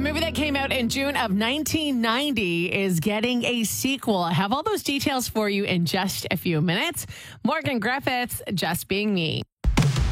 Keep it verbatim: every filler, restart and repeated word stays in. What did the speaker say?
movie that came out in June of nineteen ninety is getting a sequel. I have all those details for you in just a few minutes. Morgan Griffiths, Just Being Me.